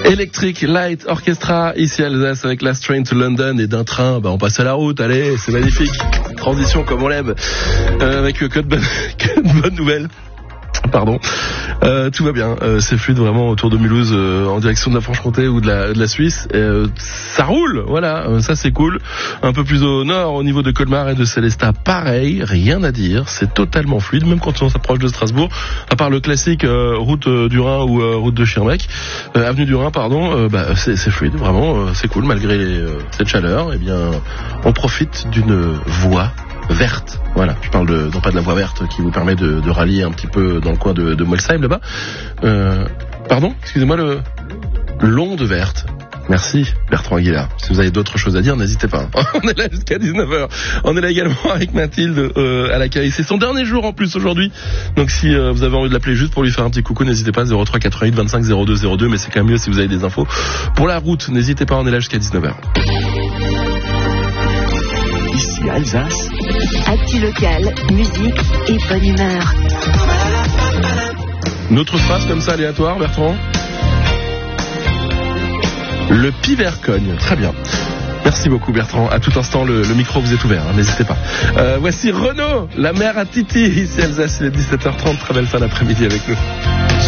Electric Light Orchestra, ici à Alsace, avec Last Train to London, et d'un train, on passe à la route, allez, c'est magnifique. Transition comme on l'aime, avec que de bonnes nouvelles. Pardon. Tout va bien, c'est fluide vraiment autour de Mulhouse, en direction de la Franche-Comté ou de la Suisse. Ça roule, voilà, ça c'est cool. Un peu plus au nord, au niveau de Colmar et de Célestat, pareil, rien à dire, c'est totalement fluide, même quand on s'approche de Strasbourg, à part le classique route du Rhin ou route de Schirmeck, avenue du Rhin, pardon, c'est fluide, vraiment, c'est cool, malgré cette chaleur, eh bien, on profite d'une voie verte, voilà, je parle non pas de la voie verte qui vous permet de rallier un petit peu dans le coin de Molsheim là-bas, pardon, excusez-moi, l'onde verte. Merci Bertrand Aguilar. Si vous avez d'autres choses à dire, n'hésitez pas. On est là jusqu'à 19h. On est là également avec Mathilde à l'accueil. C'est son dernier jour en plus aujourd'hui. Donc si vous avez envie de l'appeler juste pour lui faire un petit coucou, n'hésitez pas, 03 88 25 02 02. Mais c'est quand même mieux si vous avez des infos. Pour la route, n'hésitez pas, on est là jusqu'à 19h. Ici Alsace. Actu local, musique et bonne humeur. Une autre phrase comme ça aléatoire, Bertrand? Le pivert cogne. Très bien. Merci beaucoup Bertrand. À tout instant, le micro vous est ouvert, hein, n'hésitez pas. Voici Renaud, la mère à Titi, ici Alsace, il est 17h30. Très belle fin d'après-midi avec nous.